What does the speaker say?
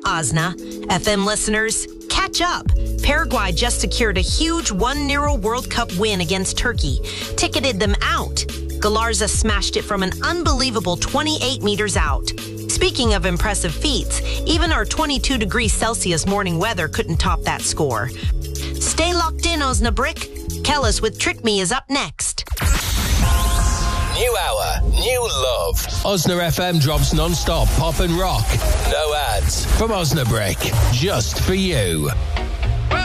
Osna. FM listeners, catch up. Paraguay just secured a huge 1-0 World Cup win against Turkey, ticketed them out. Galarza smashed it from an unbelievable 28 meters out. Speaking of impressive feats, even our 22 degrees Celsius morning weather couldn't top that score. Stay locked in, Osnabrück. Kellis with Trick Me is up next. New hour, new love. Osna FM drops non-stop pop and rock. No ads from Osnabrück, just for you.